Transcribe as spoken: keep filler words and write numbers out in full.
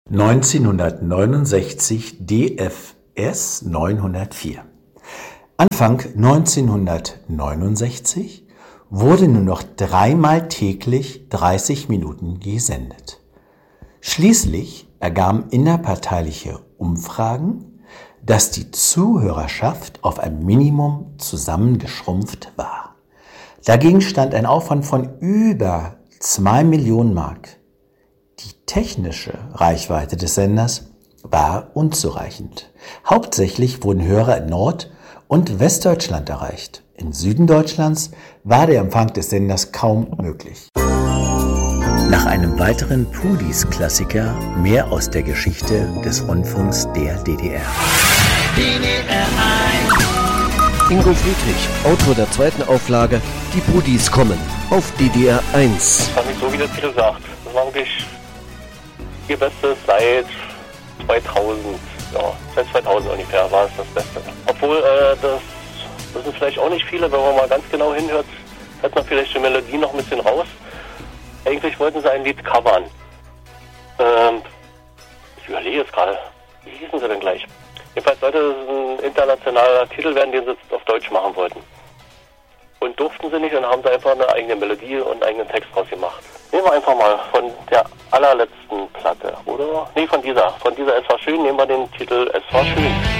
neunzehnhundertneunundsechzig D F S neunhundertvier. Anfang neunzehnhundertneunundsechzig wurde nur noch dreimal täglich dreißig Minuten gesendet. Schließlich ergaben innerparteiliche Umfragen, dass die Zuhörerschaft auf ein Minimum zusammengeschrumpft war. Dagegen stand ein Aufwand von über zwei Millionen Mark. Die technische Reichweite des Senders war unzureichend. Hauptsächlich wurden Hörer in Nord- und Westdeutschland erreicht. Im Süden Deutschlands war der Empfang des Senders kaum möglich. Nach einem weiteren Pudis-Klassiker mehr aus der Geschichte des Rundfunks der D D R. D D R eins. Ingo Friedrich, Autor der zweiten Auflage Die Pudis kommen auf D D R eins. Das fand ich so, wie der Titel sagt. Das war wirklich ihr Bestes seit zweitausend. Ja, seit zweitausend ungefähr war es das Beste. Obwohl, äh, das wissen vielleicht auch nicht viele, wenn man mal ganz genau hinhört, hört man vielleicht die Melodie noch ein bisschen raus. Eigentlich wollten sie ein Lied covern. Ähm, ich überlege jetzt gerade, wie hießen sie denn gleich? Jedenfalls sollte es ein internationaler Titel werden, den sie jetzt auf Deutsch machen wollten. Und durften sie nicht und haben sie einfach eine eigene Melodie und einen eigenen Text draus gemacht. Nehmen wir einfach mal von der allerletzten Platte, oder? Nee, von dieser. Von dieser Es war schön nehmen wir den Titel Es war schön.